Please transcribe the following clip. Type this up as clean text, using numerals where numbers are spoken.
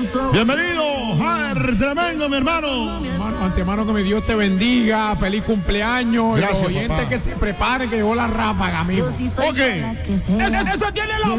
Bienvenido, Jair, tremendo, mi hermano. Antemano que mi Dios te bendiga, feliz cumpleaños. Gracias, y los oyentes papá. que se preparen, que llegó la ráfaga, amigo. Ok. Eso tiene la